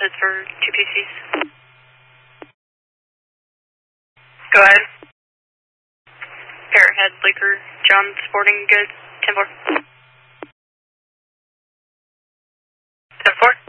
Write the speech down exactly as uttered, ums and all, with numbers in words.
heads for two P Cs. Go ahead. Parrothead, Bleecker, John, Sporting Goods, ten four. ten four.